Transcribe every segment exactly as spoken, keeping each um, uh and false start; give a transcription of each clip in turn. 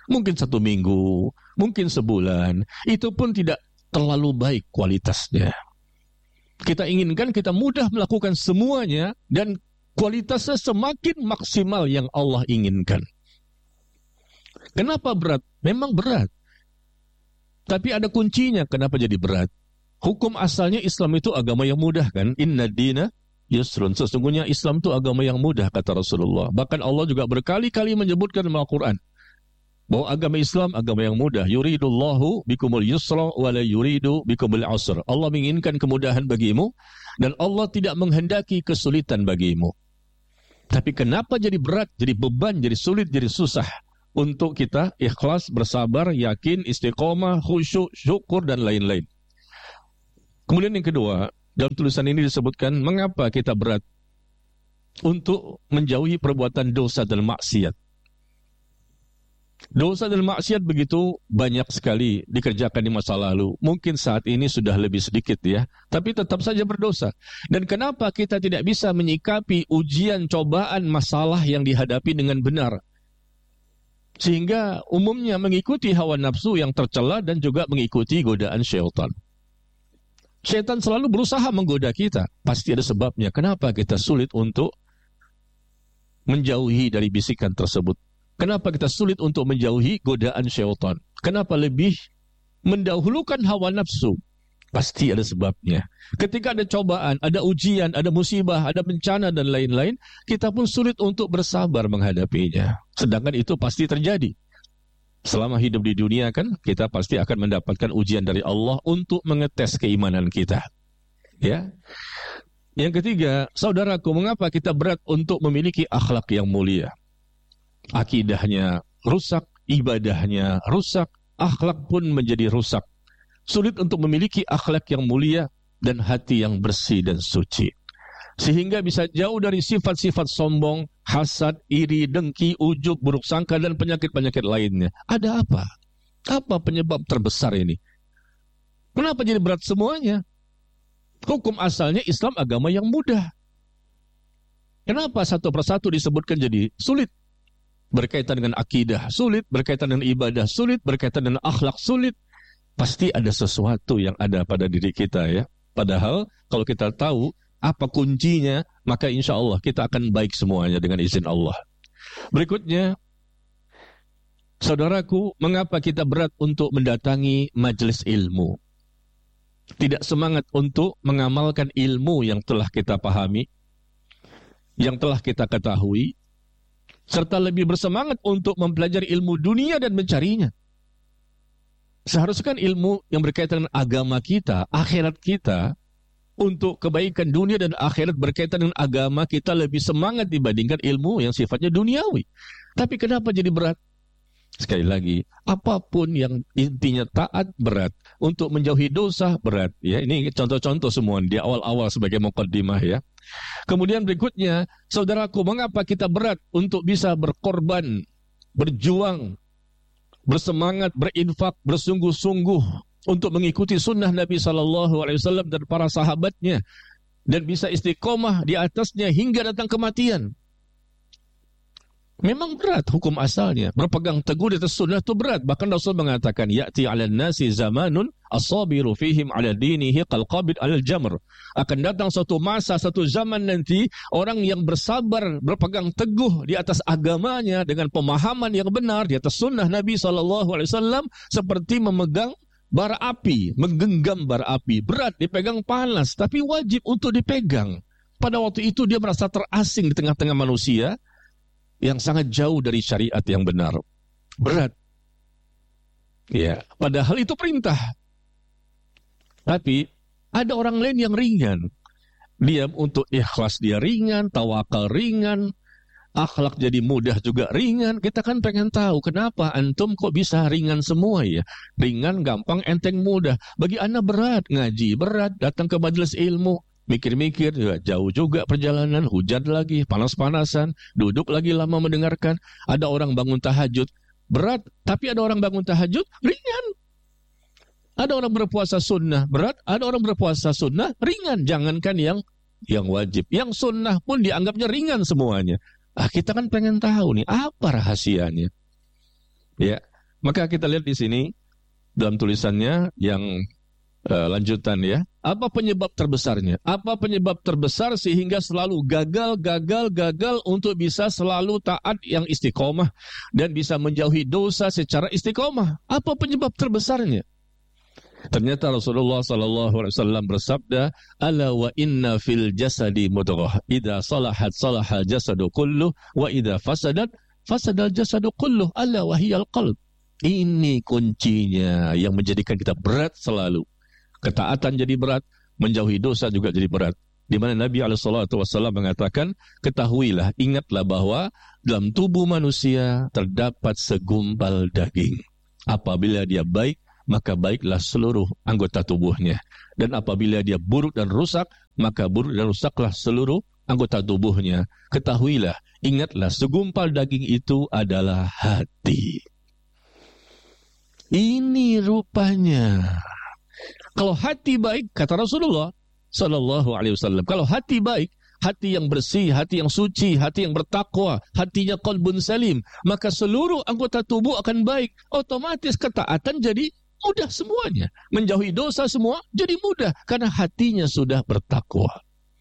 Mungkin satu minggu, mungkin sebulan. Itu pun tidak terlalu baik kualitasnya. Kita inginkan kita mudah melakukan semuanya dan kualitasnya semakin maksimal yang Allah inginkan. Kenapa berat? Memang berat. Tapi ada kuncinya kenapa jadi berat. Hukum asalnya Islam itu agama yang mudah kan? Inna dina yusrun. Sesungguhnya Islam itu agama yang mudah kata Rasulullah. Bahkan Allah juga berkali-kali menyebutkan dalam Al-Quran bahwa agama Islam agama yang mudah. Yuridullahu bikumul yusra wa la yuridu bikumul usra. Allah menginginkan kemudahan bagimu dan Allah tidak menghendaki kesulitan bagimu. Tapi kenapa jadi berat, jadi beban, jadi sulit, jadi susah untuk kita ikhlas, bersabar, yakin, istiqomah, khusyuk, syukur dan lain-lain. Kemudian yang kedua, dalam tulisan ini disebutkan mengapa kita berat untuk menjauhi perbuatan dosa dan maksiat. Dosa dan maksiat begitu banyak sekali dikerjakan di masa lalu. Mungkin saat ini sudah lebih sedikit ya, tapi tetap saja berdosa. Dan kenapa kita tidak bisa menyikapi ujian, cobaan, masalah yang dihadapi dengan benar? Sehingga umumnya mengikuti hawa nafsu yang tercela dan juga mengikuti godaan syaitan. Syaitan selalu berusaha menggoda kita. Pasti ada sebabnya. Kenapa kita sulit untuk menjauhi dari bisikan tersebut? Kenapa kita sulit untuk menjauhi godaan syaitan? Kenapa lebih mendahulukan hawa nafsu? Pasti ada sebabnya. Ketika ada cobaan, ada ujian, ada musibah, ada bencana dan lain-lain, kita pun sulit untuk bersabar menghadapinya. Sedangkan itu pasti terjadi. Selama hidup di dunia kan, kita pasti akan mendapatkan ujian dari Allah untuk mengetes keimanan kita. Ya. Yang ketiga, saudaraku, mengapa kita berat untuk memiliki akhlak yang mulia? Akidahnya rusak, ibadahnya rusak, akhlak pun menjadi rusak. Sulit untuk memiliki akhlak yang mulia dan hati yang bersih dan suci. Sehingga bisa jauh dari sifat-sifat sombong, hasad, iri, dengki, ujub, buruk sangka, dan penyakit-penyakit lainnya. Ada apa? Apa penyebab terbesar ini? Kenapa jadi berat semuanya? Hukum asalnya Islam agama yang mudah. Kenapa satu persatu disebutkan jadi sulit? Berkaitan dengan akidah sulit, berkaitan dengan ibadah sulit, berkaitan dengan akhlak sulit. Pasti ada sesuatu yang ada pada diri kita ya. Padahal kalau kita tahu apa kuncinya, maka insya Allah kita akan baik semuanya dengan izin Allah. Berikutnya, saudaraku, mengapa kita berat untuk mendatangi majelis ilmu? Tidak semangat untuk mengamalkan ilmu yang telah kita pahami, yang telah kita ketahui, serta lebih bersemangat untuk mempelajari ilmu dunia dan mencarinya. Seharusnya kan ilmu yang berkaitan dengan agama kita, akhirat kita, untuk kebaikan dunia dan akhirat berkaitan dengan agama kita lebih semangat dibandingkan ilmu yang sifatnya duniawi. Tapi kenapa jadi berat? Sekali lagi, apapun yang intinya taat berat, untuk menjauhi dosa berat. Ya, ini contoh-contoh semua di awal-awal sebagai muqaddimah ya. Kemudian berikutnya, saudaraku, mengapa kita berat untuk bisa berkorban, berjuang, bersemangat, berinfak, bersungguh-sungguh untuk mengikuti sunnah Nabi Sallallahu Alaihi Wasallam dan para sahabatnya, dan bisa istiqomah di atasnya hingga datang kematian. Memang berat hukum asalnya. Berpegang teguh di atas sunnah itu berat. Bahkan Rasul mengatakan, ya'ti 'alan nasi zamanun as-sabiru fihim 'ala dinihi qal qabid 'alal jamr. Akan datang suatu masa, satu zaman nanti, orang yang bersabar, berpegang teguh di atas agamanya dengan pemahaman yang benar di atas sunnah Nabi sallallahu alaihi wasallam seperti memegang bara api, menggenggam bara api. Berat, dipegang panas, tapi wajib untuk dipegang. Pada waktu itu dia merasa terasing di tengah-tengah manusia yang sangat jauh dari syariat yang benar. Berat. Ya, padahal itu perintah. Tapi ada orang lain yang ringan. Dia untuk ikhlas dia ringan, tawakal ringan, akhlak jadi mudah juga ringan. Kita kan pengen tahu kenapa antum kok bisa ringan semua ya. Ringan, gampang, enteng, mudah. Bagi anak berat, ngaji berat, datang ke majelis ilmu, mikir-mikir, ya, jauh juga perjalanan, hujan lagi, panas-panasan, duduk lagi lama mendengarkan. Ada orang bangun tahajud, berat. Tapi ada orang bangun tahajud, ringan. Ada orang berpuasa sunnah, berat. Ada orang berpuasa sunnah, ringan. Jangankan yang yang wajib. Yang sunnah pun dianggapnya ringan semuanya. Ah, kita kan pengen tahu nih, apa rahasianya? Ya, Maka kita lihat di sini dalam tulisannya yang uh, lanjutan ya. Apa penyebab terbesarnya? Apa penyebab terbesar sehingga selalu gagal, gagal, gagal untuk bisa selalu taat yang istiqomah dan bisa menjauhi dosa secara istiqomah? Apa penyebab terbesarnya? Ternyata Rasulullah sallallahu alaihi wasallam bersabda, "Ala wa inna fil jasadi mudghah, idza salahat salahal jasadu kulluh wa idza fasadat fasadal jasadu kulluh, ala wa hiyal qalb." Ini kuncinya yang menjadikan kita berat selalu. Ketaatan jadi berat, menjauhi dosa juga jadi berat. Di mana Nabi alaihi salatu wasallam mengatakan, ketahuilah, ingatlah bahwa dalam tubuh manusia terdapat segumpal daging. Apabila dia baik, maka baiklah seluruh anggota tubuhnya. Dan apabila dia buruk dan rusak, maka buruk dan rusaklah seluruh anggota tubuhnya. Ketahuilah, ingatlah, segumpal daging itu adalah hati. Ini rupanya. Kalau hati baik, kata Rasulullah sallallahu alaihi wasallam, kalau hati baik, hati yang bersih, hati yang suci, hati yang bertakwa, hatinya qalbun salim, maka seluruh anggota tubuh akan baik. Otomatis ketaatan jadi mudah semuanya. Menjauhi dosa semua jadi mudah karena hatinya sudah bertakwa.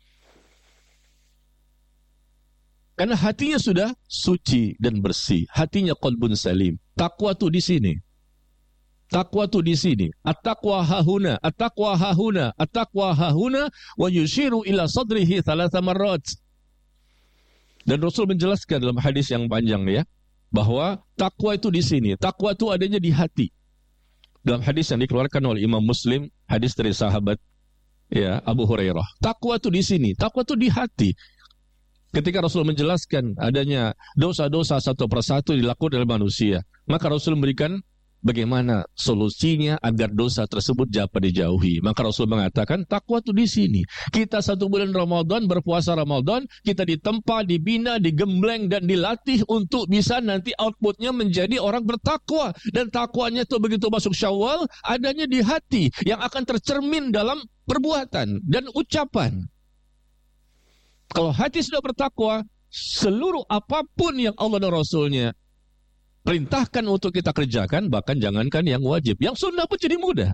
Karena hatinya sudah suci dan bersih, hatinya qalbun salim. Takwa tuh di sini. Takwa tu di sini. At-taqwa hahuna, at-taqwa hahuna, at-taqwa hahuna, wa yushiru ila sadrihi thalatha marrat. Dan Rasul menjelaskan dalam hadis yang panjang ya, bahwa takwa itu di sini. Takwa itu adanya di hati. Dalam hadis yang dikeluarkan oleh Imam Muslim, hadis dari sahabat ya Abu Hurairah. Takwa itu di sini. Takwa itu di hati. Ketika Rasul menjelaskan adanya dosa-dosa satu persatu dilakukan oleh manusia, maka Rasul memberikan bagaimana solusinya agar dosa tersebut dapat dijauhi. Maka Rasul mengatakan takwa itu di sini. Kita satu bulan Ramadan, berpuasa Ramadan, kita ditempa, dibina, digembleng dan dilatih untuk bisa nanti outputnya menjadi orang bertakwa. Dan takwanya itu begitu masuk Syawal, adanya di hati yang akan tercermin dalam perbuatan dan ucapan. Kalau hati sudah bertakwa, seluruh apapun yang Allah dan Rasulnya perintahkan untuk kita kerjakan, bahkan jangankan yang wajib, yang sunnah pun jadi mudah.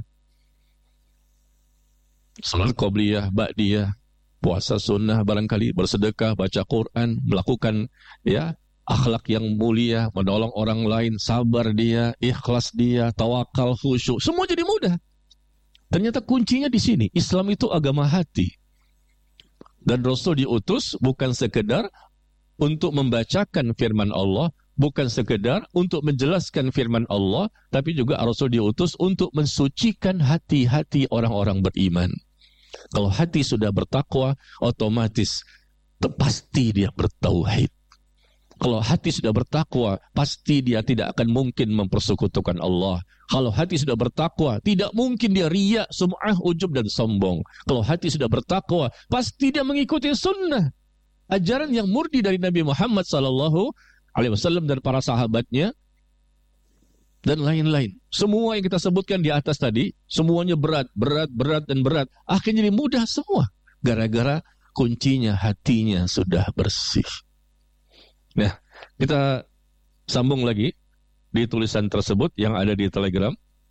Salat qobliyah, ba'diyah, puasa sunnah barangkali, bersedekah, baca Quran, melakukan ya akhlak yang mulia, menolong orang lain, sabar dia, ikhlas dia, tawakal, khusyuk, semua jadi mudah. Ternyata kuncinya di sini. Islam itu agama hati. Dan Rasul diutus bukan sekedar untuk membacakan firman Allah, bukan sekedar untuk menjelaskan firman Allah, tapi juga Rasul diutus untuk mensucikan hati-hati orang-orang beriman. Kalau hati sudah bertakwa, otomatis pasti dia bertauhid. Kalau hati sudah bertakwa, pasti dia tidak akan mungkin mempersekutukan Allah. Kalau hati sudah bertakwa, tidak mungkin dia riya, sum'ah, ujub dan sombong. Kalau hati sudah bertakwa, pasti dia mengikuti sunnah, ajaran yang murni dari Nabi Muhammad sallallahu alaihi wasallam dan para sahabatnya dan lain-lain. Semua yang kita sebutkan di atas tadi, semuanya berat, berat, berat dan berat. Akhirnya jadi mudah semua gara-gara kuncinya hatinya sudah bersih. Nah, kita sambung lagi di tulisan tersebut yang ada di Telegram.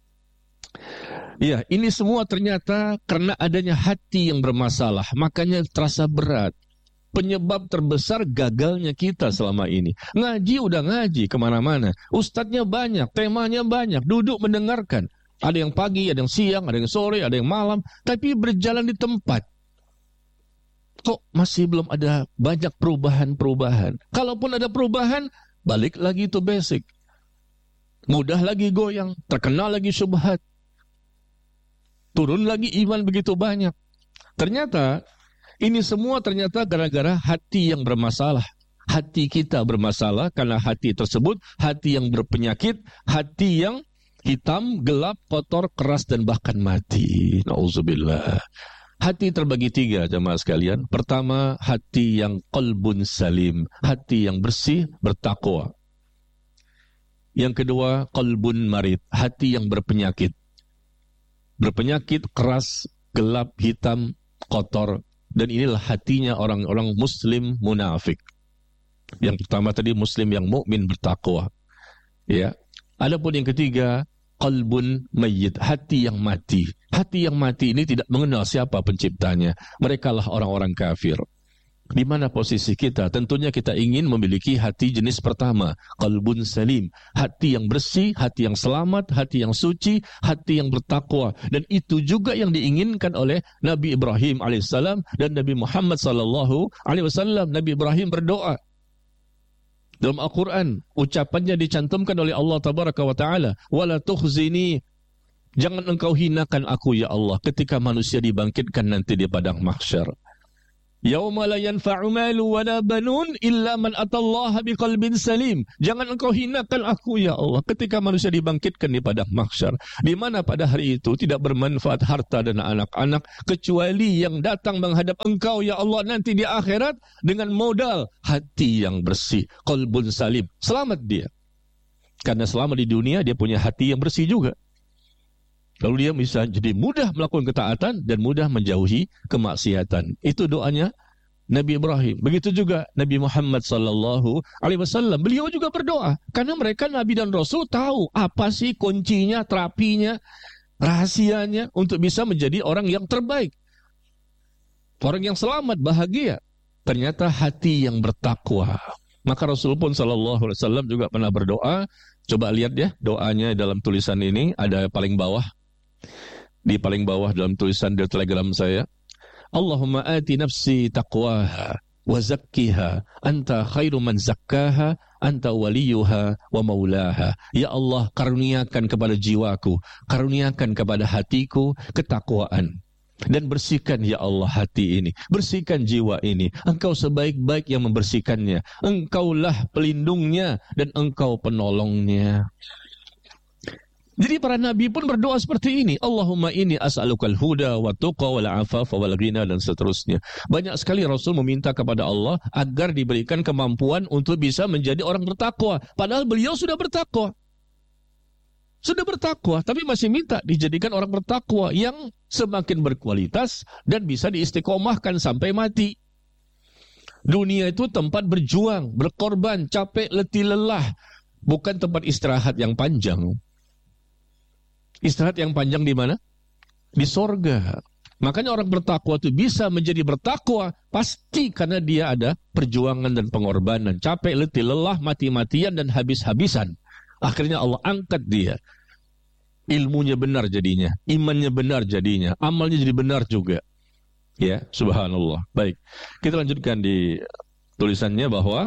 Ya, ini semua ternyata karena adanya hati yang bermasalah, makanya terasa berat. Penyebab terbesar gagalnya kita selama ini. Ngaji udah ngaji kemana-mana. Ustadznya banyak, temanya banyak, duduk mendengarkan. Ada yang pagi, ada yang siang, ada yang sore, ada yang malam. Tapi berjalan di tempat. Kok masih belum ada banyak perubahan-perubahan? Kalaupun ada perubahan, balik lagi itu basic. Mudah lagi goyang, terkena lagi syubhat. Turun lagi iman begitu banyak. Ternyata ini semua ternyata gara-gara hati yang bermasalah. Hati kita bermasalah karena hati tersebut hati yang berpenyakit, hati yang hitam, gelap, kotor, keras dan bahkan mati. Nauzubillah. Hati terbagi tiga, jemaah sekalian. Pertama, hati yang qalbun salim, hati yang bersih, bertakwa. Yang kedua, qalbun marid, hati yang berpenyakit. Berpenyakit, keras, gelap, hitam, kotor. Dan inilah hatinya orang-orang muslim munafik. Yang pertama tadi muslim yang mukmin bertakwa. Ya. Adapun yang ketiga, qalbun mayyit, hati yang mati. Hati yang mati ini tidak mengenal siapa penciptanya. Merekalah orang-orang kafir. Di mana posisi kita? Tentunya kita ingin memiliki hati jenis pertama, qalbun salim, hati yang bersih, hati yang selamat, hati yang suci, hati yang bertakwa. Dan itu juga yang diinginkan oleh Nabi Ibrahim alaihissalam dan Nabi Muhammad sallallahu alaihi wasallam. Nabi Ibrahim berdoa dalam Al-Quran, ucapannya dicantumkan oleh Allah tabaraka wa ta'ala, wala tukhzini, jangan engkau hinakan aku ya Allah ketika manusia dibangkitkan nanti di padang mahsyar. Yauma la yanfa'u malu wala banun illa man atallaha biqalbin salim. Jangan engkau hinakan aku ya Allah ketika manusia dibangkitkan di padang mahsyar, di mana pada hari itu tidak bermanfaat harta dan anak-anak kecuali yang datang menghadap engkau ya Allah nanti di akhirat dengan modal hati yang bersih, qalbun salim. Selamat dia. Karena selama di dunia dia punya hati yang bersih juga. Lalu dia bisa jadi mudah melakukan ketaatan dan mudah menjauhi kemaksiatan. Itu doanya Nabi Ibrahim. Begitu juga Nabi Muhammad sallallahu alaihi wasallam. Beliau juga berdoa karena mereka Nabi dan Rasul tahu apa sih kuncinya, terapinya, rahasianya untuk bisa menjadi orang yang terbaik. Orang yang selamat, bahagia. Ternyata hati yang bertakwa. Maka Rasul pun sallallahu alaihi wasallam juga pernah berdoa. Coba lihat ya doanya dalam tulisan ini, ada paling bawah. Di paling bawah dalam tulisan di Telegram saya, Allahumma ati nafsi taqwaha wa zakkiha anta khairu man zakkaha anta waliyuha wa maulaha. Ya Allah, karuniakan kepada jiwaku, karuniakan kepada hatiku ketakwaan, dan bersihkan ya Allah hati ini, bersihkan jiwa ini. Engkau sebaik-baik yang membersihkannya, engkaulah pelindungnya dan engkau penolongnya. Jadi para nabi pun berdoa seperti ini. Allahumma inni as'alukal huda wa tuqa wal afafa wal ghina, dan seterusnya. Banyak sekali Rasul meminta kepada Allah agar diberikan kemampuan untuk bisa menjadi orang bertakwa. Padahal beliau sudah bertakwa. Sudah bertakwa, tapi masih minta dijadikan orang bertakwa yang semakin berkualitas dan bisa diistiqomahkan sampai mati. Dunia itu tempat berjuang, berkorban, capek, letih, lelah. Bukan tempat istirahat yang panjang. Istirahat yang panjang di mana? Di sorga. Makanya orang bertakwa itu bisa menjadi bertakwa pasti karena dia ada perjuangan dan pengorbanan. Capek, letih, lelah, mati-matian dan habis-habisan. Akhirnya Allah angkat dia. Ilmunya benar jadinya, imannya benar jadinya, amalnya jadi benar juga. Ya, subhanallah. Baik, kita lanjutkan di tulisannya bahwa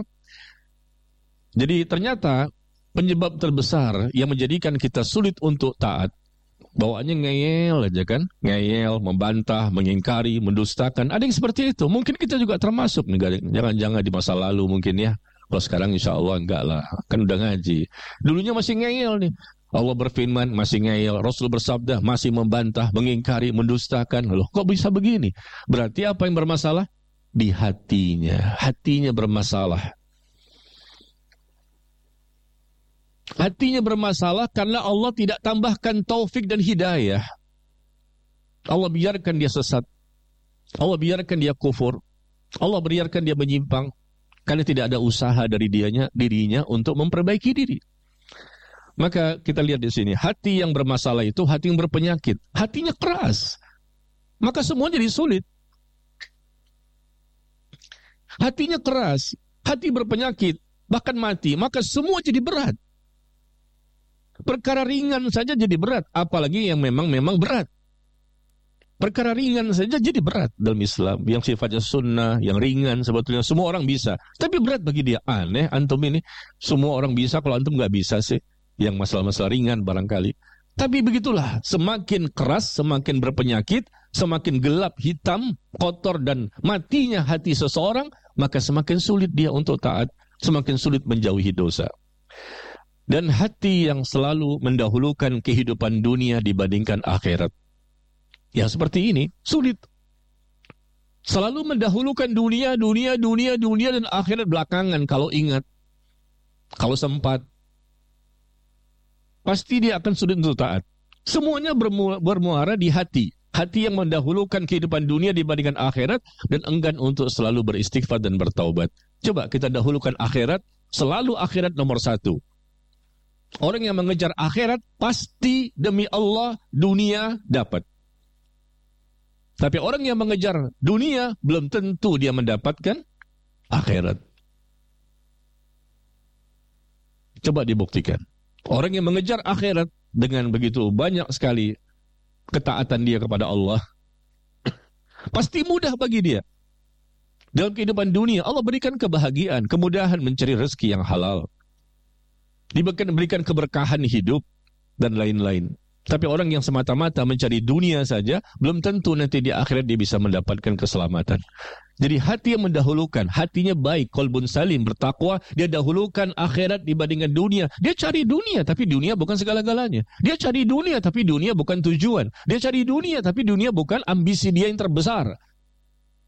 jadi ternyata penyebab terbesar yang menjadikan kita sulit untuk taat, bawaannya ngeyel aja kan, ngeyel, membantah, mengingkari, mendustakan. Ada yang seperti itu. Mungkin kita juga termasuk. Jangan-jangan di masa lalu mungkin ya. Kalau sekarang insya Allah enggak lah, kan udah ngaji. Dulunya masih ngeyel nih. Allah berfirman masih ngeyel, Rasul bersabda masih membantah, mengingkari, mendustakan. Loh, kok bisa begini? Berarti apa yang bermasalah? Di hatinya. Hatinya bermasalah. Hatinya bermasalah karena Allah tidak tambahkan taufik dan hidayah. Allah biarkan dia sesat. Allah biarkan dia kufur. Allah biarkan dia menyimpang karena tidak ada usaha dari dianya, dirinya untuk memperbaiki diri. Maka kita lihat di sini, hati yang bermasalah itu hati yang berpenyakit. Hatinya keras. Maka semua jadi sulit. Hatinya keras, hati berpenyakit, bahkan mati, maka semua jadi berat. Perkara ringan saja jadi berat, apalagi yang memang memang berat. Perkara ringan saja jadi berat dalam Islam. Yang sifatnya sunnah, yang ringan sebetulnya semua orang bisa. Tapi berat bagi dia. Aneh antum ini. Semua orang bisa, kalau antum nggak bisa sih. Yang masalah-masalah ringan barangkali. Tapi begitulah. Semakin keras, semakin berpenyakit, semakin gelap, hitam, kotor dan matinya hati seseorang, maka semakin sulit dia untuk taat. Semakin sulit menjauhi dosa. Dan hati yang selalu mendahulukan kehidupan dunia dibandingkan akhirat. Yang seperti ini, sulit. Selalu mendahulukan dunia, dunia, dunia, dunia, dan akhirat belakangan kalau ingat. Kalau sempat. Pasti dia akan sulit untuk taat. Semuanya bermu- bermuara di hati. Hati yang mendahulukan kehidupan dunia dibandingkan akhirat dan enggan untuk selalu beristighfar dan bertaubat. Coba kita dahulukan akhirat, selalu akhirat nomor satu. Orang yang mengejar akhirat pasti demi Allah dunia dapat. Tapi orang yang mengejar dunia belum tentu dia mendapatkan akhirat. Coba dibuktikan. Orang yang mengejar akhirat dengan begitu banyak sekali ketaatan dia kepada Allah, pasti mudah bagi dia. Dalam kehidupan dunia, Allah berikan kebahagiaan, kemudahan mencari rezeki yang halal. Diberikan berikan keberkahan hidup dan lain-lain. Tapi orang yang semata-mata mencari dunia saja, belum tentu nanti di akhirat dia bisa mendapatkan keselamatan. Jadi hati yang mendahulukan, hatinya baik, qalbun salim, bertakwa, dia dahulukan akhirat dibandingkan dunia. Dia cari dunia, tapi dunia bukan segala-galanya. Dia cari dunia, tapi dunia bukan tujuan. Dia cari dunia, tapi dunia bukan ambisi dia yang terbesar.